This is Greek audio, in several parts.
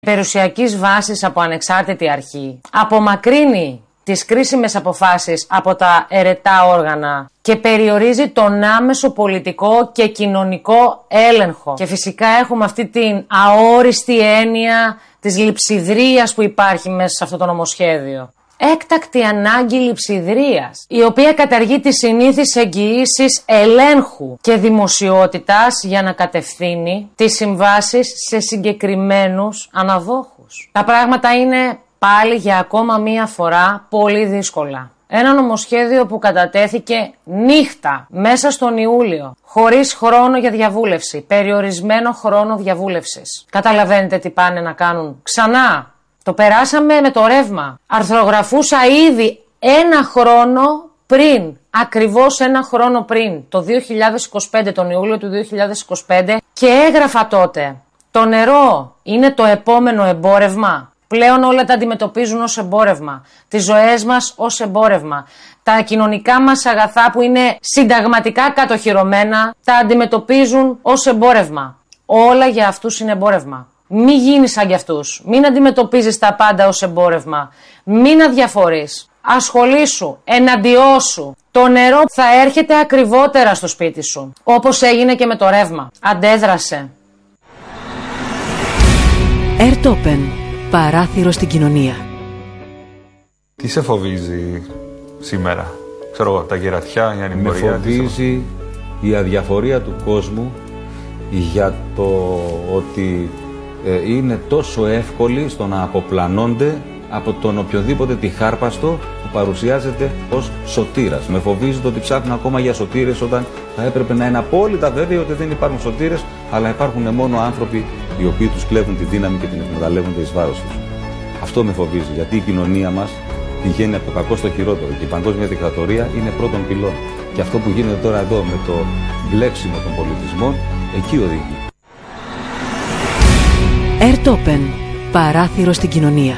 περιουσιακής βάσης από ανεξάρτητη αρχή, απομακρύνει τις κρίσιμες αποφάσεις από τα ερετά όργανα και περιορίζει τον άμεσο πολιτικό και κοινωνικό έλεγχο. Και φυσικά έχουμε αυτή την αόριστη έννοια της λειψιδρίας που υπάρχει μέσα σε αυτό το νομοσχέδιο. Έκτακτη ανάγκη λειψιδρίας, η οποία καταργεί τις συνήθεις εγγυήσεις ελέγχου και δημοσιότητας για να κατευθύνει τις συμβάσεις σε συγκεκριμένους αναδόχους. Τα πράγματα είναι πάλι για ακόμα μία φορά πολύ δύσκολα. Ένα νομοσχέδιο που κατατέθηκε νύχτα μέσα στον Ιούλιο, χωρίς χρόνο για διαβούλευση, περιορισμένο χρόνο διαβούλευσης. Καταλαβαίνετε τι πάνε να κάνουν ξανά? Το περάσαμε με το ρεύμα. Αρθρογραφούσα ήδη ένα χρόνο πριν, ακριβώς ένα χρόνο πριν, το 2025, τον Ιούλιο του 2025, και έγραφα τότε: το νερό είναι το επόμενο εμπόρευμα. Πλέον όλα τα αντιμετωπίζουν ως εμπόρευμα. Τις ζωές μας ως εμπόρευμα. Τα κοινωνικά μας αγαθά που είναι συνταγματικά κατοχυρωμένα, τα αντιμετωπίζουν ως εμπόρευμα. Όλα για αυτούς είναι εμπόρευμα. Μη γίνεις σαν κι αυτούς. Μην αντιμετωπίζεις τα πάντα ως εμπόρευμα. Μην αδιαφορείς. Ασχολήσου, εναντιώσου. Το νερό θα έρχεται ακριβότερα στο σπίτι σου. Όπως έγινε και με το ρεύμα. Αντέδρασε. Airtopen. Παράθυρο στην κοινωνία. Τι σε φοβίζει σήμερα? Ξέρω εγώ, τα κερατιά, η ανημπορία. Με φοβίζει η αδιαφορία του κόσμου για το ότι είναι τόσο εύκολοι στο να αποπλανώνται από τον οποιοδήποτε τυχάρπαστο που παρουσιάζεται ως σωτήρας. Με φοβίζει το ότι ψάχνουν ακόμα για σωτήρες όταν θα έπρεπε να είναι απόλυτα βέβαιοι ότι δεν υπάρχουν σωτήρες, αλλά υπάρχουν μόνο άνθρωποι οι οποίοι τους κλέβουν τη δύναμη και την εκμεταλλεύονται εις βάρος τους. Αυτό με φοβίζει, γιατί η κοινωνία μας πηγαίνει από το κακό στο χειρότερο και η παγκόσμια δικτατορία είναι πρώτον πυλών. Και αυτό που γίνεται τώρα εδώ με το μπλέξιμο των πολιτισμών, εκεί οδηγεί. Airtopen. Παράθυρο στην κοινωνία.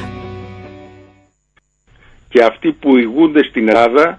Και αυτοί που ηγούνται στην Ελλάδα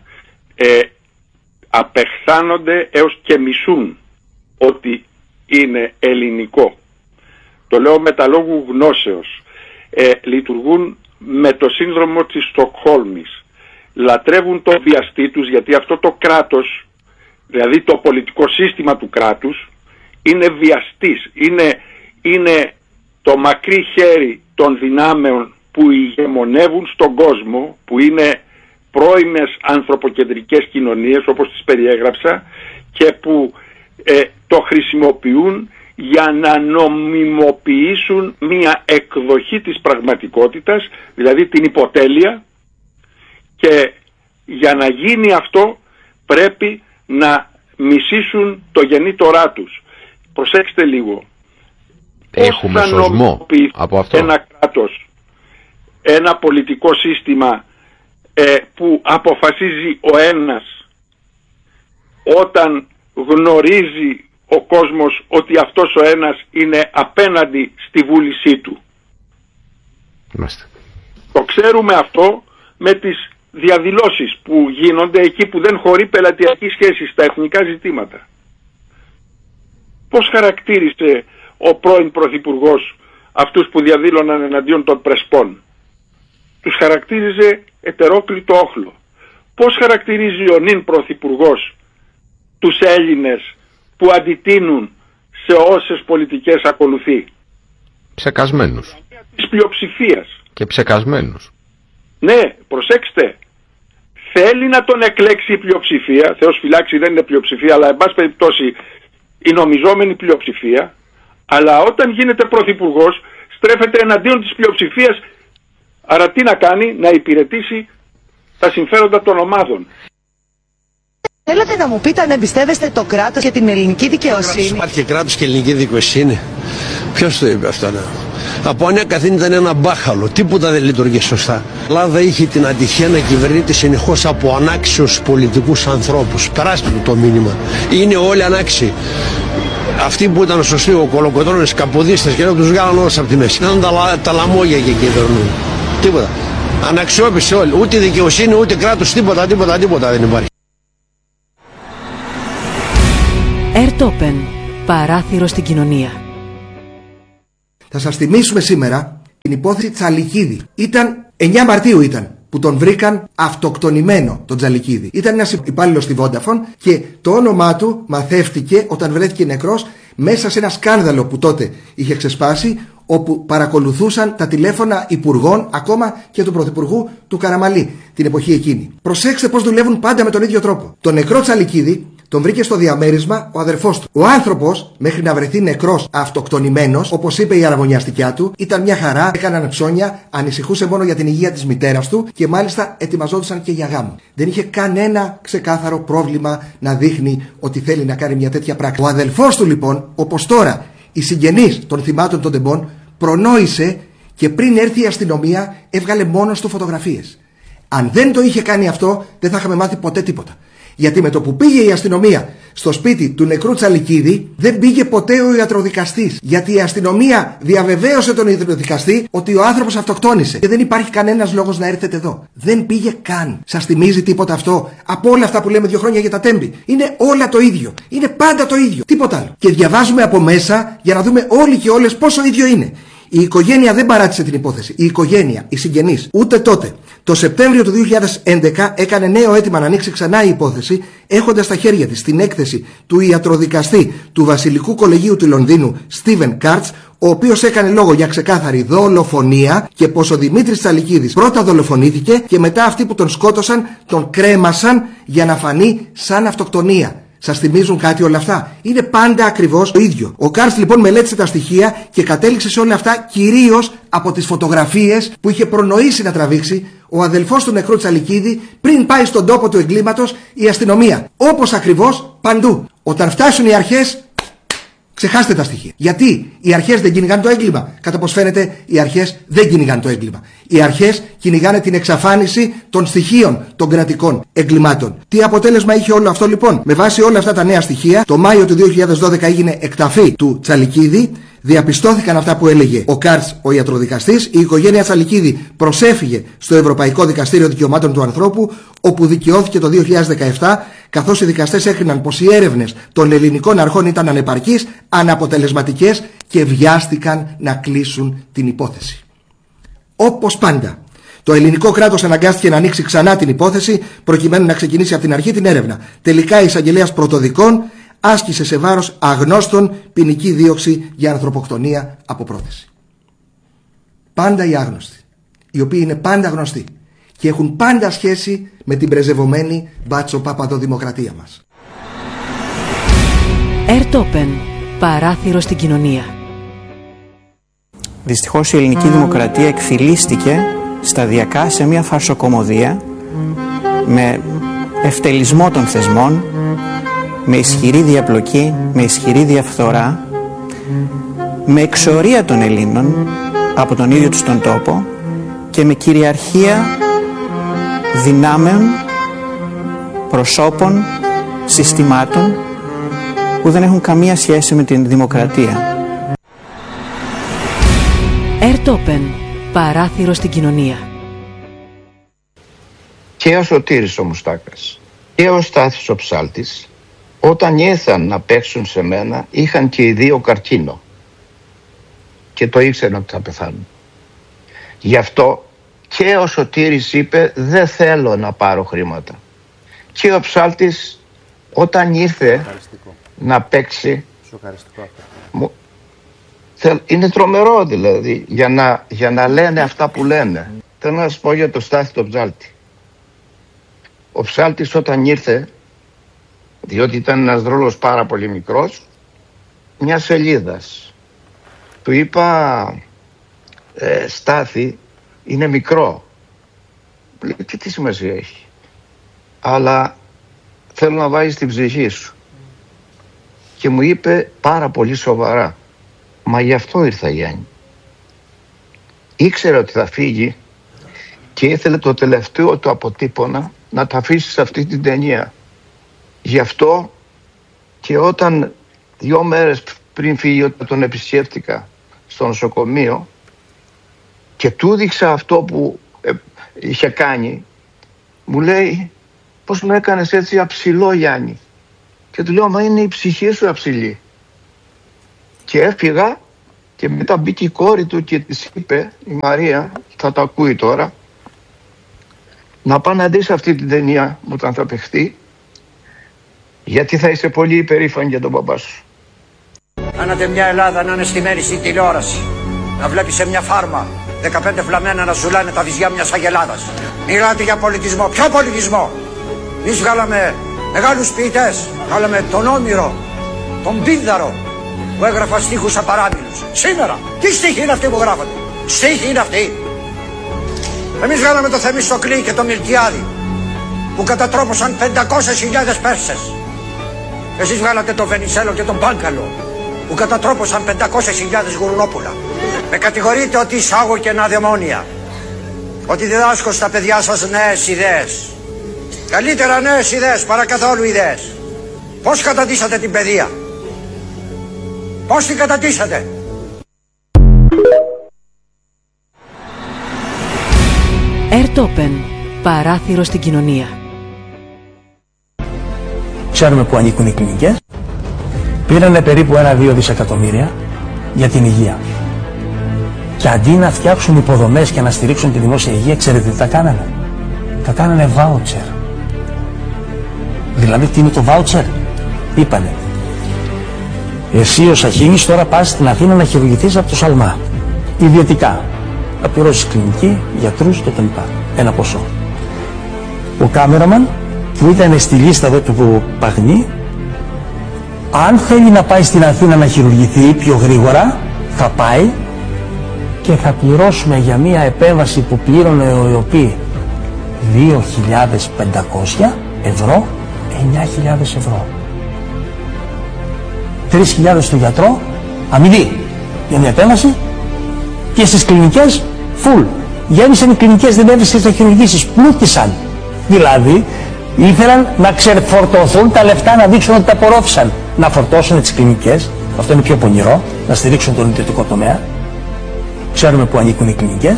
απεχθάνονται έως και μισούν ότι είναι ελληνικό. Το λέω με τα λόγου γνώσεως. Λειτουργούν με το σύνδρομο της Στοκχόλμης. Λατρεύουν το βιαστή τους, γιατί αυτό το κράτος, δηλαδή το πολιτικό σύστημα του κράτους, είναι βιαστής. Είναι το μακρύ χέρι των δυνάμεων που ηγεμονεύουν στον κόσμο, που είναι πρώιμες ανθρωποκεντρικές κοινωνίες όπως τις περιέγραψα, και που το χρησιμοποιούν για να νομιμοποιήσουν μία εκδοχή της πραγματικότητας, δηλαδή την υποτέλεια, και για να γίνει αυτό πρέπει να μισήσουν το γεννήτορά τους. Προσέξτε λίγο. Έχουμε σωσμό από αυτό. Ένα κράτος, ένα πολιτικό σύστημα που αποφασίζει ο ένας όταν γνωρίζει ο κόσμος ότι αυτός ο ένας είναι απέναντι στη βούλησή του. Είμαστε. Το ξέρουμε αυτό με τις διαδηλώσεις που γίνονται εκεί που δεν χωρεί πελατειακή σχέση στα εθνικά ζητήματα. Πώς χαρακτήρισε ο πρώην πρωθυπουργός αυτούς που διαδήλωναν εναντίον των Πρεσπών? Τους χαρακτήριζε ετερόκλητο όχλο. Πώς χαρακτηρίζει ο νυν πρωθυπουργός τους Έλληνες που αντιτείνουν σε όσες πολιτικές ακολουθεί? Ψεκασμένους. Της πλειοψηφίας. Και ψεκασμένους. Ναι, προσέξτε. Θέλει να τον εκλέξει η πλειοψηφία. Θεός φυλάξει, δεν είναι πλειοψηφία, αλλά εν πάση περιπτώσει η νομιζόμενη πλειοψηφία. Αλλά όταν γίνεται πρωθυπουργός στρέφεται εναντίον της πλειοψηφίας. Άρα τι να κάνει? Να υπηρετήσει τα συμφέροντα των ομάδων. Θέλετε να μου πείτε αν εμπιστεύεστε το κράτος και την ελληνική δικαιοσύνη? Υπάρχει κράτος και ελληνική δικαιοσύνη. Ποιος το είπε αυτό? Από ανέκαθεν ήταν ένα μπάχαλο. Τίποτα δεν λειτουργεί σωστά. Η Ελλάδα είχε την ατυχία να κυβερνείται συνεχώς από ανάξιους πολιτικούς ανθρώπους. Περάστε το μήνυμα. Είναι όλοι ανάξιοι. Αυτοί που ήταν σωστοί, ο Κολοκοτρώνης, καποδίστες, και να τους βγάλαν όλους από τη μέση. Ήταν τα λαμόγια και κυβερνούν. Τίποτα. Αναξιόπιστοι όλοι. Ούτε δικαιοσύνη, ούτε κράτος, τίποτα δεν υπάρχει. Airtopen. Παράθυρο στην κοινωνία. Θα σας θυμίσουμε σήμερα Την υπόθεση Τσαλικίδη. Ήταν 9 Μαρτίου που τον βρήκαν αυτοκτονημένο τον Τσαλικίδη. Ήταν ένας υπάλληλος στη Vodafone και το όνομά του μαθεύτηκε όταν βρέθηκε νεκρός μέσα σε ένα σκάνδαλο που τότε είχε ξεσπάσει, όπου παρακολουθούσαν τα τηλέφωνα υπουργών, ακόμα και του πρωθυπουργού του Καραμαλή την εποχή εκείνη. Προσέξτε πώς δουλεύουν πάντα με τον ίδιο τρόπο. Τον νεκρό Τσαλικίδη τον βρήκε στο διαμέρισμα ο αδερφός του. Ο άνθρωπος, μέχρι να βρεθεί νεκρός αυτοκτονημένος, όπως είπε η αραβωνιαστικιά του, ήταν μια χαρά, έκαναν ψώνια, ανησυχούσε μόνο για την υγεία της μητέρας του και μάλιστα ετοιμαζόντουσαν και για γάμο. Δεν είχε κανένα ξεκάθαρο πρόβλημα να δείχνει ότι θέλει να κάνει μια τέτοια πράξη. Ο αδελφός του λοιπόν, όπως τώρα οι συγγενείς των θυμάτων των τεμπών, προνόησε και πριν έρθει η αστυνομία έβγαλε μόνος του φωτογραφίες. Αν δεν το είχε κάνει αυτό, δεν θα είχαμε μάθει ποτέ τίποτα. Γιατί με το που πήγε η αστυνομία στο σπίτι του νεκρού Τσαλικίδη, δεν πήγε ποτέ ο ιατροδικαστής. Γιατί η αστυνομία διαβεβαίωσε τον ιατροδικαστή ότι ο άνθρωπος αυτοκτόνησε και δεν υπάρχει κανένας λόγος να έρθετε εδώ. Δεν πήγε καν. Σας θυμίζει τίποτα αυτό από όλα αυτά που λέμε 2 χρόνια για τα Τέμπη? Είναι όλα το ίδιο. Είναι πάντα το ίδιο. Τίποτα άλλο. Και διαβάζουμε από μέσα για να δούμε όλοι και όλες πόσο ίδιο είναι. Η οικογένεια δεν παράτησε την υπόθεση. Η οικογένεια, οι συγγενείς, ούτε τότε. Το Σεπτέμβριο του 2011 έκανε νέο αίτημα να ανοίξει ξανά η υπόθεση, έχοντας στα χέρια της την έκθεση του ιατροδικαστή του Βασιλικού Κολεγίου του Λονδίνου, Στίβεν Κάρτς, ο οποίος έκανε λόγο για ξεκάθαρη δολοφονία και πως ο Δημήτρης Τσαλικίδης πρώτα δολοφονήθηκε και μετά αυτοί που τον σκότωσαν τον κρέμασαν για να φανεί σαν αυτοκτονία. Σας θυμίζουν κάτι όλα αυτά? Είναι πάντα ακριβώς το ίδιο. Ο Κάρτς λοιπόν μελέτησε τα στοιχεία και κατέληξε σε όλα αυτά κυρίως από τις φωτογραφίες που είχε προνοήσει να τραβήξει ο αδελφός του νεκρού Τσαλικίδη πριν πάει στον τόπο του εγκλήματος η αστυνομία. Όπως ακριβώς παντού. Όταν φτάσουν οι αρχές, ξεχάστε τα στοιχεία. Γιατί οι αρχές δεν κυνηγάνε το έγκλημα? Κατά πως φαίνεται, οι αρχές δεν κυνηγάνε το έγκλημα. Οι αρχές κυνηγάνε την εξαφάνιση των στοιχείων των κρατικών εγκλημάτων. Τι αποτέλεσμα είχε όλο αυτό λοιπόν? Με βάση όλα αυτά τα νέα στοιχεία, το Μάιο του 2012 έγινε εκταφή του Τσαλικίδη. Διαπιστώθηκαν αυτά που έλεγε ο Κάρτς, ο ιατροδικαστής. Η οικογένεια Τσαλικίδη προσέφυγε στο Ευρωπαϊκό Δικαστήριο Δικαιωμάτων του Ανθρώπου, όπου δικαιώθηκε το 2017, καθώς οι δικαστές έκριναν πως οι έρευνες των ελληνικών αρχών ήταν ανεπαρκείς, αναποτελεσματικές και βιάστηκαν να κλείσουν την υπόθεση. Όπως πάντα, το ελληνικό κράτος αναγκάστηκε να ανοίξει ξανά την υπόθεση, προκειμένου να ξεκινήσει από την αρχή την έρευνα. Τελικά, η εισαγγελέας πρωτοδικών άσκησε σε βάρος αγνώστων ποινική δίωξη για ανθρωποκτονία από πρόθεση. Πάντα οι άγνωστοι, οι οποίοι είναι πάντα γνωστοί και έχουν πάντα σχέση με την πρεζευωμένη μπάτσο παπαδοδημοκρατία μας. Ερτόπεν, παράθυρο στην κοινωνία. Δυστυχώς η ελληνική δημοκρατία εκφυλίστηκε σταδιακά σε μια φαρσοκομωδία με ευτελισμό των θεσμών, με ισχυρή διαπλοκή, με ισχυρή διαφθορά, με εξορία των Ελλήνων από τον ίδιο τους τον τόπο και με κυριαρχία δυνάμεων, προσώπων, συστημάτων που δεν έχουν καμία σχέση με την δημοκρατία. Ερτόπεν, παράθυρο στην κοινωνία. Και ο Σωτήρης ο Μουστάκας και ο Στάθης ο Ψάλτης, όταν ήρθαν να παίξουν σε μένα, είχαν και οι δύο καρκίνο και το ήξεραν ότι θα πεθάνουν. Γι' αυτό και ο Σωτήρης είπε δεν θέλω να πάρω χρήματα. Και ο Ψάλτης όταν ήρθε να παίξει, είναι τρομερό δηλαδή για να λένε αυτά που λένε. Θέλω να σας πω για το Στάθη το Ψάλτη. Ο Ψάλτης όταν ήρθε, διότι ήταν ένας ρόλος πάρα πολύ μικρός, μια σελίδας, του είπα Στάθη, είναι μικρό. Λέει, τι σημασία έχει? Αλλά θέλω να βάζεις την ψυχή σου. Και μου είπε πάρα πολύ σοβαρά, μα γι' αυτό ήρθα Γιάννη. Ήξερε ότι θα φύγει και ήθελε το τελευταίο του αποτύπωνα να τα αφήσει σε αυτή την ταινία. Γι' αυτό και όταν 2 μέρες πριν φύγει, όταν τον επισκέφτηκα στο νοσοκομείο και του δείξα αυτό που είχε κάνει, μου λέει, πώς με έκανες έτσι αψηλό Γιάννη? Και του λέω, μα είναι η ψυχή σου αψηλή. Και έφυγα Και μετά μπήκε η κόρη του και της είπε, η Μαρία, θα το ακούει τώρα, να πάει να δεις αυτή την ταινία όταν θα παιχτεί, γιατί θα είσαι πολύ υπερήφανη για τον μπαμπά σου. Κάνατε μια Ελλάδα να είναι στημένη στην τηλεόραση. Να βλέπει σε μια φάρμα 15 φλαμμένα να ζουλάνε τα βυζιά μιας αγελάδας. Μιλάτε για πολιτισμό. Ποιο πολιτισμό? Εμείς βγάλαμε μεγάλους ποιητές. Βγάλαμε τον Όμηρο, τον Πίνδαρο, που έγραφα στίχους απαράμιλους. Σήμερα, τι στίχοι είναι αυτοί που γράφατε? Στίχοι είναι αυτοί? Εμείς βγάλαμε το Θεμιστοκλή και το Μιλτιάδη, που κατατρόπωσαν 500.000 Πέρσες. Εσείς βγάλατε τον Βενιζέλο και τον Πάγκαλο, που κατατρόπωσαν 500.000 γουρνόπουλα. Με κατηγορείτε ότι εισάγω κενά δαιμόνια, ότι διδάσκω στα παιδιά σας νέες ιδέες. Καλύτερα νέες ιδέες παρά καθόλου ιδέες. Πώς καταντήσατε την παιδεία? Πώς την καταντήσατε? Ερτόπεν, παράθυρο στην κοινωνία. Ξέρουμε που ανήκουν οι κλινικές. Πήρανε περίπου 1-2 δισεκατομμύρια για την υγεία. Και αντί να φτιάξουν υποδομές και να στηρίξουν τη δημόσια υγεία, ξέρετε τι τα κάνανε? Τα κάνανε βάουτσερ. Δηλαδή τι είναι το βάουτσερ? Είπανε, εσύ ο Σαχίνης τώρα πας στην Αθήνα να χειρουργηθείς από το Σαλμά. Ιδιωτικά. Θα πληρώσεις κλινική, γιατρούς κτλ. Ένα ποσό. Ο κάμεραμαν που ήταν στη λίστα εδώ του Παγνή, αν θέλει να πάει στην Αθήνα να χειρουργηθεί πιο γρήγορα, θα πάει και θα πληρώσουμε για μία επέμβαση που πλήρωνε ο ΕΟΠΗ 2.500 ευρώ, 9.000 ευρώ. 3.000 στο γιατρό, αμοιβή για μια επέμβαση, και στις κλινικές, full. Γέμισαν οι κλινικές, δεν έβρισκες να χειρουργήσεις, πλούτησαν. Δηλαδή, ήθελαν να ξεφορτωθούν τα λεφτά, να δείξουν ότι τα απορρόφησαν. Να φορτώσουν τις κλινικές, αυτό είναι πιο πονηρό, να στηρίξουν τον ιδιωτικό τομέα. Ξέρουμε που ανήκουν οι κλινικές.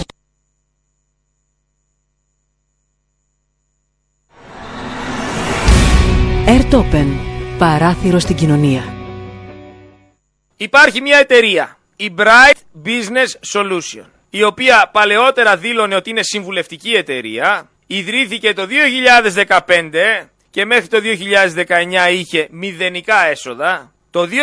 Ερτόπεν, παράθυρο στην κοινωνία. Υπάρχει μια εταιρεία, η Bright Business Solution, η οποία παλαιότερα δήλωνε ότι είναι συμβουλευτική εταιρεία, ιδρύθηκε το 2015 και μέχρι το 2019 είχε μηδενικά έσοδα. Το 2021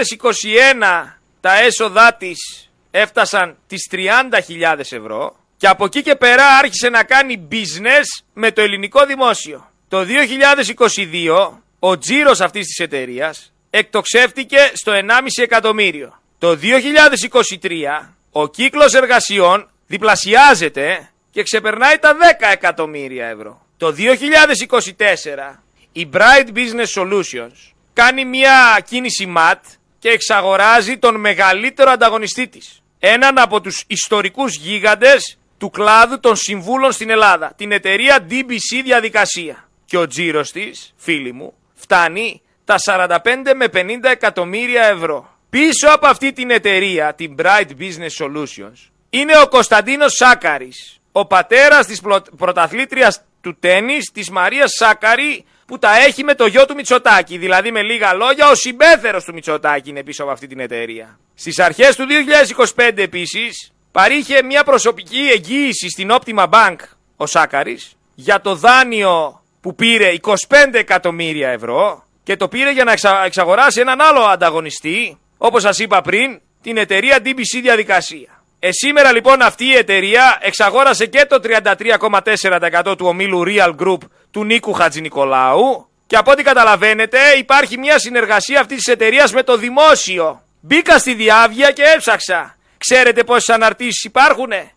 τα έσοδά της έφτασαν τις 30.000 ευρώ και από εκεί και πέρα άρχισε να κάνει business με το ελληνικό δημόσιο. Το 2022 ο τζίρος αυτής της εταιρείας εκτοξεύτηκε στο 1,5 εκατομμύριο. Το 2023 ο κύκλος εργασιών διπλασιάζεται και ξεπερνάει τα 10 εκατομμύρια ευρώ. Το 2024 η Bright Business Solutions κάνει μια κίνηση ΜΑΤ και εξαγοράζει τον μεγαλύτερο ανταγωνιστή της. Έναν από τους ιστορικούς γίγαντες του κλάδου των συμβούλων στην Ελλάδα, την εταιρεία DBC Διαδικασία. Και ο τζίρος της, φίλοι μου, φτάνει τα 45 με 50 εκατομμύρια ευρώ. Πίσω από αυτή την εταιρεία, την Bright Business Solutions, είναι ο Κωνσταντίνος Σάκαρης, ο πατέρας της πρωταθλήτριας του τένις, της Μαρίας Σάκαρη, που τα έχει με το γιο του Μητσοτάκη. Δηλαδή, με λίγα λόγια, ο συμπέθερος του Μητσοτάκη είναι πίσω από αυτή την εταιρεία. Στις αρχές του 2025 επίσης παρήχε μια προσωπική εγγύηση στην Optima Bank ο Σάκαρης για το δάνειο που πήρε 25 εκατομμύρια ευρώ και το πήρε για να εξαγοράσει έναν άλλο ανταγωνιστή, όπως σας είπα πριν, την εταιρεία DBC Διαδικασία. Σήμερα λοιπόν αυτή η εταιρεία εξαγόρασε και το 33,4% του ομίλου Real Group του Νίκου Χατζηνικολάου και από ό,τι καταλαβαίνετε υπάρχει μια συνεργασία αυτής της εταιρείας με το δημόσιο. Μπήκα στη διάβια και έψαξα. Ξέρετε πόσες αναρτήσεις υπάρχουνε?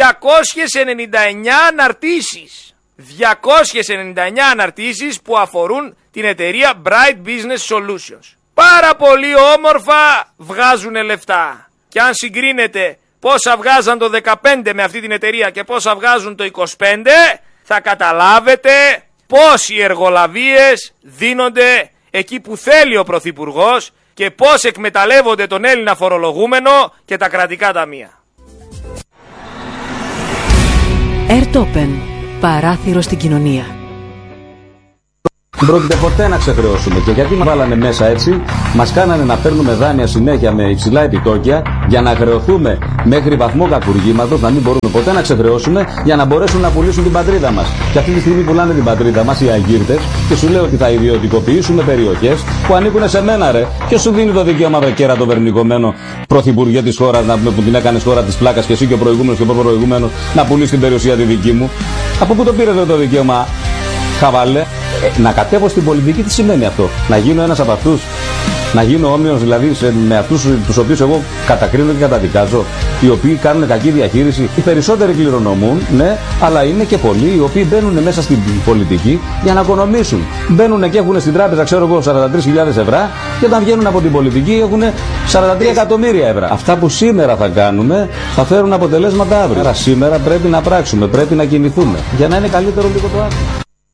299 αναρτήσεις. 299 αναρτήσεις που αφορούν την εταιρεία Bright Business Solutions. Πάρα πολύ όμορφα βγάζουνε λεφτά. Και αν συγκρίνετε πόσα βγάζαν το 15 με αυτή την εταιρεία και πόσα βγάζουν το 25, θα καταλάβετε πώς οι εργολαβίες δίνονται εκεί που θέλει ο Πρωθυπουργός και πώς εκμεταλλεύονται τον Έλληνα φορολογούμενο και τα κρατικά ταμεία. Ερτόπεν, παράθυρο στην κοινωνία. Δεν πρόκειται ποτέ να ξεχρεώσουμε. Και γιατί μας βάλανε μέσα έτσι, μας κάνανε να παίρνουμε δάνεια συνέχεια με υψηλά επιτόκια για να χρεωθούμε μέχρι βαθμό κακουργήματος, να μην μπορούμε ποτέ να ξεχρεώσουμε για να μπορέσουν να πουλήσουν την πατρίδα μας. Και αυτή τη στιγμή πουλάνε την πατρίδα μας οι αγκύρτες και σου λέω ότι θα ιδιωτικοποιήσουμε περιοχές που ανήκουν σε μένα, ρε. Ποιος σου δίνει το δικαίωμα, βρε κέρατο βερνικωμένο πρωθυπουργέ της χώρας, να πούμε, που την έκανες χώρα της πλάκας και εσύ και ο προηγούμενος και ο προηγούμενος, να πουλήσει την περιουσία τη δική μου? Από πού το πήρε το δικαίωμα, χαβάλε? Να κατέβω στην πολιτική, τι σημαίνει αυτό? Να γίνω ένας από αυτούς? Να γίνω όμοιος δηλαδή με αυτούς τους οποίους εγώ κατακρίνω και καταδικάζω, οι οποίοι κάνουν κακή διαχείριση? Οι περισσότεροι κληρονομούν, ναι, αλλά είναι και πολλοί οι οποίοι μπαίνουν μέσα στην πολιτική για να οικονομήσουν. Μπαίνουν και έχουν στην τράπεζα, ξέρω εγώ, 43.000 ευρώ και όταν βγαίνουν από την πολιτική έχουν 43 εκατομμύρια ευρώ. Αυτά που σήμερα θα κάνουμε θα φέρουν αποτελέσματα αύριο. Άρα σήμερα πρέπει να πράξουμε, πρέπει να κινηθούμε για να είναι καλύτερο λίγο το αύριο.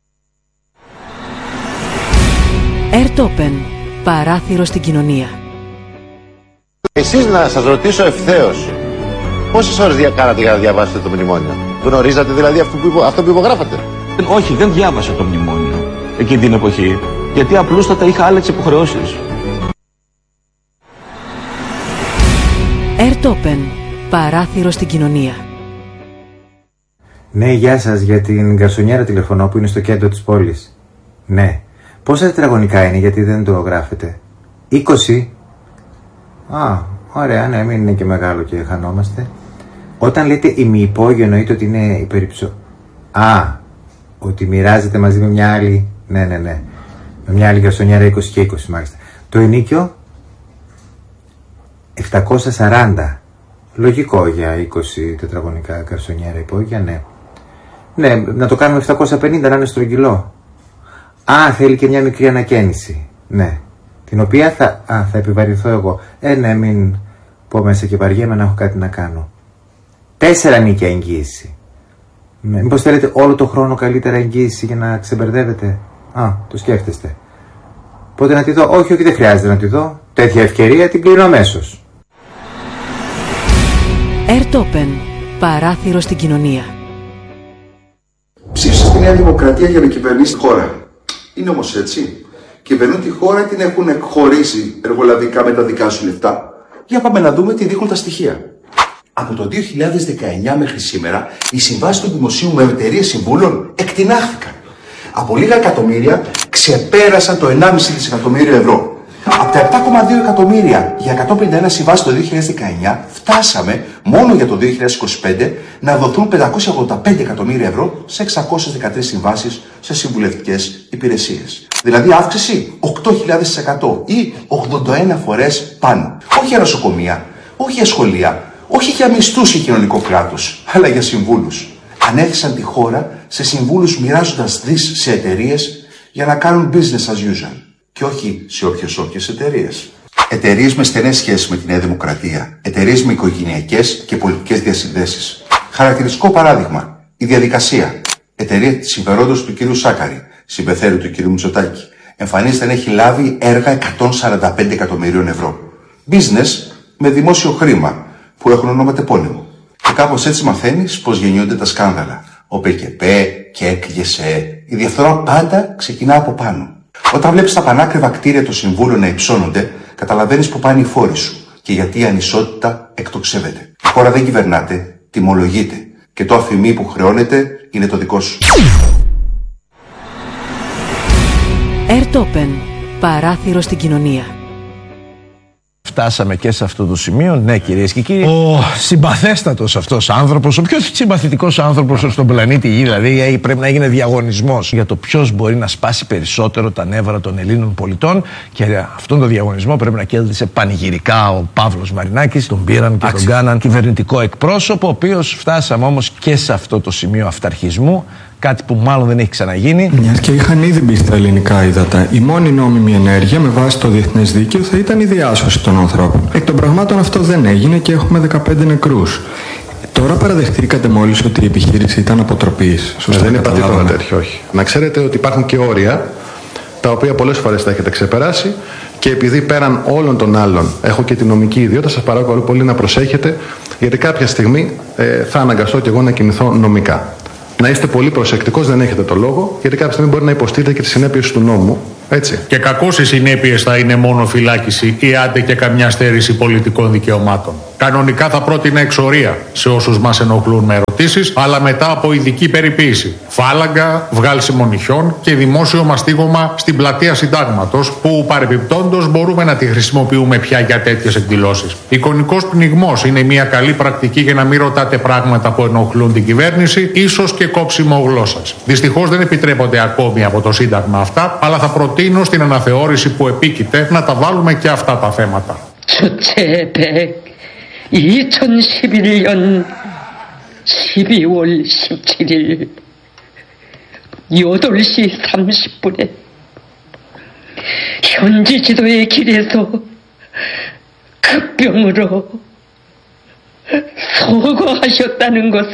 Ερτόπεν. Παράθυρο στην κοινωνία. Εσείς να σας ρωτήσω ευθέως, πόσες ώρες κάνατε για να διαβάσετε το μνημόνιο? Γνωρίζατε δηλαδή αυτό που υπογράφατε? Όχι, δεν διάβασα το μνημόνιο εκείνη την εποχή, γιατί απλούστατα είχα άλλες υποχρεώσεις. Ερτόπεν. Παράθυρο στην κοινωνία. Ναι, γεια σας, για την γκαρσονιέρα τηλεφωνώ που είναι στο κέντρο της πόλης. Ναι. Πόσα τετραγωνικά είναι, γιατί δεν το γράφετε? 20? Α, ωραία, ναι, μην είναι και μεγάλο και χανόμαστε. Όταν λέτε ημιυπόγειο εννοείται ότι είναι υπερυψω... Α, ότι μοιράζεται μαζί με μια άλλη... Ναι. Με μια άλλη γκαρσονιέρα 20 και 20 μάλιστα. Το ενίκιο 740. Λογικό για 20 τετραγωνικά γκαρσονιέρα υπόγεια, ναι. Ναι, να το κάνουμε 750, να είναι στρογγυλό. Α, θέλει και μια μικρή ανακαίνιση. Ναι. Την οποία θα επιβαρυνθώ εγώ. Ναι, μην πω μέσα και βαριέμαι να έχω κάτι να κάνω. 4 νίκια εγγύηση. Μήπως θέλετε όλο το χρόνο καλύτερα εγγύηση για να ξεμπερδεύετε? Α, το σκέφτεστε. Πότε να τη δω? Όχι, δεν χρειάζεται να τη δω. Τέτοια ευκαιρία την κλείνω αμέσως. Ερτόπεν. Παράθυρο στην κοινωνία. Ψήφισε στη Νέα Δημοκρατία για να κυβερνήσει τη χώρα. Είναι όμως έτσι? Κυβερνούν τη χώρα, την έχουν εκχωρήσει εργολαβικά με τα δικά σου λεφτά? Για πάμε να δούμε τι δείχνουν τα στοιχεία. Από το 2019 μέχρι σήμερα, οι συμβάσεις του δημοσίου με εταιρείες συμβούλων εκτινάχθηκαν. Από λίγα εκατομμύρια ξεπέρασαν το 1,5 δισεκατομμύριο ευρώ. Από τα 7,2 εκατομμύρια για 151 συμβάσεις το 2019, φτάσαμε μόνο για το 2025 να δοθούν 585 εκατομμύρια ευρώ σε 613 συμβάσεις σε συμβουλευτικές υπηρεσίες. Δηλαδή αύξηση 8.000% ή 81 φορές πάνω. Όχι για νοσοκομεία, όχι για σχολεία, όχι για μισθούς και κοινωνικό κράτος, αλλά για συμβούλους. Ανέθεσαν τη χώρα σε συμβούλους μοιράζοντας δις σε εταιρείες για να κάνουν business as usual. Και όχι σε όποιες εταιρείες. Εταιρείες με στενές σχέσεις με τη Νέα Δημοκρατία. Εταιρείες με οικογενειακές και πολιτικές διασυνδέσεις. Χαρακτηριστικό παράδειγμα, η διαδικασία. Εταιρεία της συμφερόντος του κ. Σάκαρη, συμπεθέρου του κ. Μητσοτάκη. Εμφανίζεται να έχει λάβει έργα 145 εκατομμυρίων ευρώ. Business με δημόσιο χρήμα που έχουν ονοματεπώνυμο. Και κάπως έτσι μαθαίνεις πώς γεννιούνται τα σκάνδαλα. Ο ΠΚΠ, ΚΕΚ, ΓΕΣΕ. Η διαφθορά πάντα ξεκινά από πάνω. Όταν βλέπεις τα πανάκριβα κτίρια των συμβούλων να υψώνονται, καταλαβαίνεις που πάνε οι φόροι σου και γιατί η ανισότητα εκτοξεύεται. Η χώρα δεν κυβερνάται, τιμολογείται και το αφημί που χρεώνεται είναι το δικό σου. Ερτόπεν. Παράθυρο στην κοινωνία. Φτάσαμε και σε αυτό το σημείο, ναι, κυρίες και κύριοι. Ο συμπαθέστατος αυτός άνθρωπος, ο πιο συμπαθητικός άνθρωπος στον πλανήτη Γη, δηλαδή πρέπει να γίνει διαγωνισμός για το ποιος μπορεί να σπάσει περισσότερο τα νεύρα των Ελλήνων πολιτών. Και αυτόν τον διαγωνισμό πρέπει να κέρδισε πανηγυρικά ο Παύλος Μαρινάκης. Τον πήραν και τον κάναν κυβερνητικό εκπρόσωπο, ο οποίος φτάσαμε όμως και σε αυτό το σημείο αυταρχισμού. Κάτι που μάλλον δεν έχει ξαναγίνει. Μιας και είχαν ήδη μπει στα ελληνικά ύδατα, η μόνη νόμιμη ενέργεια με βάση το διεθνές δίκαιο θα ήταν η διάσωση των ανθρώπων. Εκ των πραγμάτων αυτό δεν έγινε και έχουμε 15 νεκρούς. Τώρα παραδεχτήκατε μόλις ότι η επιχείρηση ήταν αποτροπής. Δεν είπα τίποτα τέτοιο, όχι. Να ξέρετε ότι υπάρχουν και όρια τα οποία πολλές φορές τα έχετε ξεπεράσει και επειδή πέραν όλων των άλλων έχω και τη νομική ιδιότητα, σας παρακαλώ πολύ να προσέχετε γιατί κάποια στιγμή θα αναγκαστώ και εγώ να κινηθώ νομικά. να είστε πολύ προσεκτικός, δεν έχετε το λόγο, γιατί κάποια στιγμή μπορεί να υποστείτε και τις συνέπειες του νόμου. Έτσι. Και κακώς οι συνέπειες θα είναι μόνο φυλάκιση ή άντε και καμιά στέρηση πολιτικών δικαιωμάτων. Κανονικά θα πρότεινα εξορία σε όσους μας ενοχλούν με ερωτήσεις, αλλά μετά από ειδική περιποίηση. Φάλαγγα, βγάλσιμο νυχιών και δημόσιο μαστίγωμα στην πλατεία Συντάγματος, που παρεπιπτόντως μπορούμε να τη χρησιμοποιούμε πια για τέτοιες εκδηλώσεις. Εικονικός πνιγμός είναι μια καλή πρακτική για να μην ρωτάτε πράγματα που ενοχλούν την κυβέρνηση, ίσως και κόψιμο γλώσσας. Δυστυχώς δεν επιτρέπονται ακόμη από το Σύνταγμα αυτά, αλλά θα προτείνω στην αναθεώρηση που επίκειται να τα βάλουμε και αυτά τα θέματα. 2011년 12월 17일 8시 30분에 현지 지도의 길에서 급병으로 서거하셨다는 것을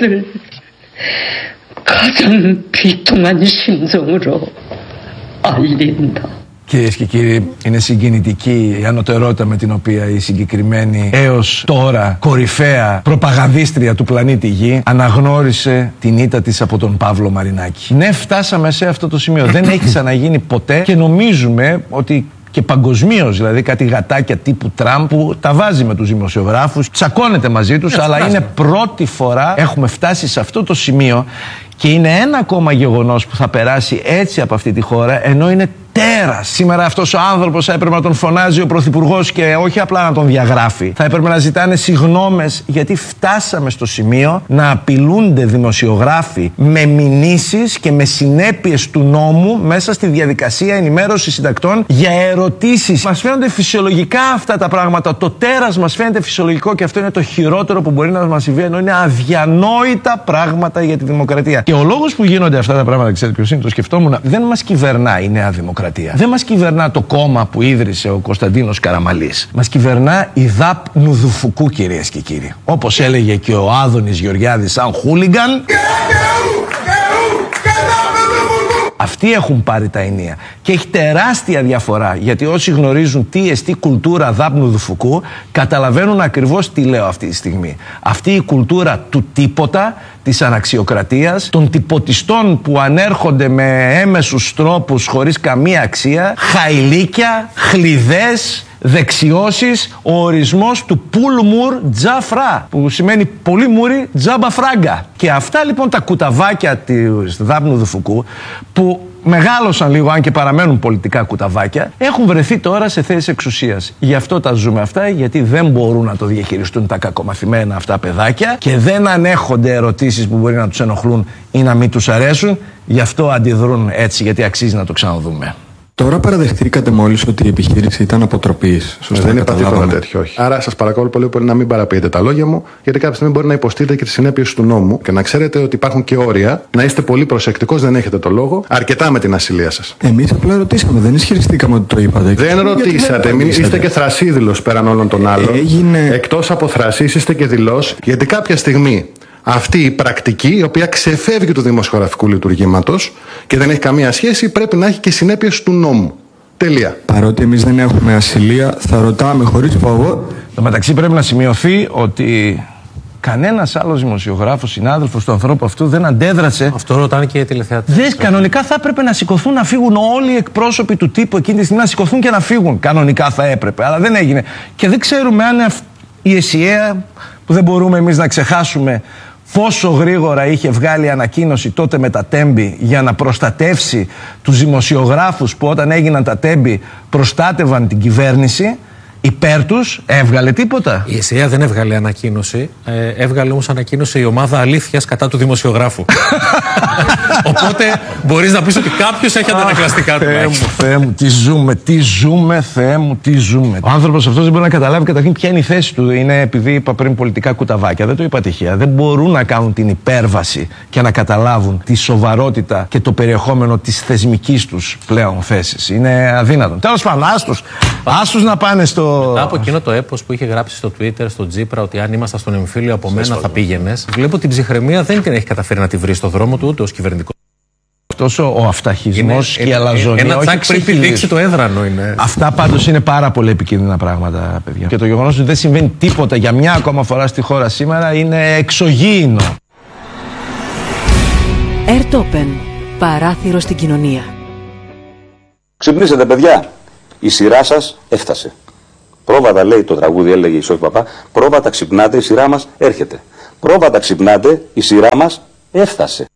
가장 비통한 심정으로 알린다. Κυρίες και κύριοι, είναι συγκινητική η ανωτερότητα με την οποία η συγκεκριμένη έως τώρα κορυφαία προπαγανδίστρια του πλανήτη Γη αναγνώρισε την ήττα της από τον Παύλο Μαρινάκη. Ναι, φτάσαμε σε αυτό το σημείο. Δεν έχει ξαναγίνει ποτέ και νομίζουμε ότι και παγκοσμίως, δηλαδή κάτι γατάκια τύπου Τραμπ που τα βάζει με τους δημοσιογράφους, τσακώνεται μαζί τους, αλλά είναι πρώτη φορά έχουμε φτάσει σε αυτό το σημείο και είναι ένα ακόμα γεγονός που θα περάσει έτσι από αυτή τη χώρα, ενώ είναι τέρας. Σήμερα αυτός ο άνθρωπος θα έπρεπε να τον φωνάζει ο Πρωθυπουργός και όχι απλά να τον διαγράφει. Θα έπρεπε να ζητάνε συγγνώμες, γιατί φτάσαμε στο σημείο να απειλούνται δημοσιογράφοι με μηνύσεις και με συνέπειες του νόμου μέσα στη διαδικασία ενημέρωσης συντακτών για ερωτήσεις. Μας φαίνονται φυσιολογικά αυτά τα πράγματα. Το τέρας μας φαίνεται φυσιολογικό και αυτό είναι το χειρότερο που μπορεί να μας συμβεί, ενώ είναι αδιανόητα πράγματα για τη δημοκρατία. Και ο λόγος που γίνονται αυτά τα πράγματα, ξέρετε ποιος είναι, το σκεφτόμουν, δεν μας κυβερνά η Νέα Δημοκρατία. Δεν μας κυβερνά το κόμμα που ίδρυσε ο Κωνσταντίνος Καραμαλής. Μας κυβερνά η ΔΑΠ Νουδουφουκού, κυρίες και κύριοι. Όπως έλεγε και ο Άδωνης Γεωργιάδης σαν χούλιγκαν. Αυτοί έχουν πάρει τα ενία. Και έχει τεράστια διαφορά, γιατί όσοι γνωρίζουν τι εστί κουλτούρα ΔΑΠ Νουδουφουκού καταλαβαίνουν ακριβώς τι λέω αυτή τη στιγμή. Αυτή η κουλτούρα του τίποτα, της αναξιοκρατίας, των τυποτιστών που ανέρχονται με έμεσους τρόπους χωρίς καμία αξία, χαϊλίκια, χλιδές, δεξιώσεις, ο ορισμός του πουλμουρ τζαφρά, που σημαίνει πολύ μουρι τζάμπα φράγκα. Και αυτά λοιπόν τα κουταβάκια της ΔΑΠ Νουδουφουκού, που μεγάλωσαν λίγο, αν και παραμένουν πολιτικά κουταβάκια, έχουν βρεθεί τώρα σε θέσεις εξουσίας. Γι' αυτό τα ζούμε αυτά, γιατί δεν μπορούν να το διαχειριστούν τα κακομαθημένα αυτά παιδάκια και δεν ανέχονται ερωτήσεις που μπορεί να τους ενοχλούν ή να μην τους αρέσουν. Γι' αυτό αντιδρούν έτσι, γιατί αξίζει να το ξαναδούμε. Τώρα παραδεχτήκατε μόλις ότι η επιχείρηση ήταν αποτροπής. Σωστά, δεν υπάρχει τίποτα τέτοιο, όχι. Άρα σας παρακαλώ πολύ να μην παραποιείτε τα λόγια μου, γιατί κάποια στιγμή μπορεί να υποστείτε και τις συνέπειες του νόμου και να ξέρετε ότι υπάρχουν και όρια. Να είστε πολύ προσεκτικός, δεν έχετε το λόγο. Αρκετά με την ασυλία σας. Εμείς απλά ρωτήσαμε, δεν ισχυριστήκαμε ότι το είπατε. Δεν ρωτήσατε. Είστε και θρασίδηλος πέραν όλων των άλλων. Εκτός από θρασίς, είστε και δηλός, γιατί κάποια στιγμή αυτή η πρακτική, η οποία ξεφεύγει του δημοσιογραφικού λειτουργήματος και δεν έχει καμία σχέση, πρέπει να έχει και συνέπειες του νόμου. Τελεία. Παρότι εμείς δεν έχουμε ασυλία, θα ρωτάμε χωρίς φόβο. Στο μεταξύ πρέπει να σημειωθεί ότι κανένας άλλος δημοσιογράφος, συνάδελφος του ανθρώπου αυτού δεν αντέδρασε. Αυτό ρωτάνε και οι τηλεθεατές. Κανονικά θα έπρεπε να σηκωθούν να φύγουν όλοι οι εκπρόσωποι του τύπου εκείνη τη στιγμή, να σηκωθούν και να φύγουν. Κανονικά θα έπρεπε, αλλά δεν έγινε. Και δεν ξέρουμε αν η ΕΣΥΑ, που δεν μπορούμε εμείς να ξεχάσουμε πόσο γρήγορα είχε βγάλει ανακοίνωση τότε με τα τέμπη για να προστατεύσει τους δημοσιογράφους που όταν έγιναν τα τέμπη προστάτευαν την κυβέρνηση, υπέρ τους, έβγαλε τίποτα? Η ΕΣΥΑ δεν έβγαλε ανακοίνωση, έβγαλε όμως ανακοίνωση η ομάδα αλήθειας κατά του δημοσιογράφου. Οπότε μπορείς να πεις ότι κάποιος έχει αντανακλαστικά του. Θεέ μου, τι ζούμε, Θεέ μου, τι ζούμε. Ο άνθρωπος αυτός δεν μπορεί να καταλάβει καταρχήν ποια είναι η θέση του. Είναι, επειδή είπα πριν, πολιτικά κουταβάκια. Δεν το είπα τυχαία. Δεν μπορούν να κάνουν την υπέρβαση και να καταλάβουν τη σοβαρότητα και το περιεχόμενο της θεσμικής τους πλέον θέσης. Είναι αδύνατον. Τέλος πάντων, άστους να πάνε στο. Μετά από εκείνο το έπος που είχε γράψει στο Twitter, στο Τζίπρα, ότι αν ήμασταν στον εμφύλιο από μένα θα πήγαινες. Βλέπω την ψυχραιμία δεν την έχει καταφέρει να τη βρει στο δρόμο του ούτε ως κυβερνητικό. Αυτός ο αυταχισμός και η αλαζονία. Ένα τσάκ πρέπει να δείξει το έδρανο είναι. Αυτά πάντως είναι πάρα πολύ επικίνδυνα πράγματα, παιδιά. Και το γεγονός ότι δεν συμβαίνει τίποτα για μια ακόμα φορά στη χώρα σήμερα είναι εξωγήινο. Ερτόπεν. Παράθυρο στην κοινωνία. Ξυπνήσετε, παιδιά. Η σειρά σας έφτασε. Πρόβατα, λέει το τραγούδι, έλεγε η Σόφη Παπά. Πρόβατα ξυπνάτε, η σειρά μας έρχεται. Πρόβατα ξυπνάτε, η σειρά μας έφτασε.